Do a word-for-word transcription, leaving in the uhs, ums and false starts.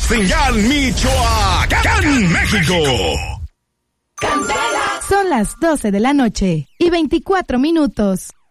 Señal Michoacán, México. Son las doce de la noche y veinticuatro minutos.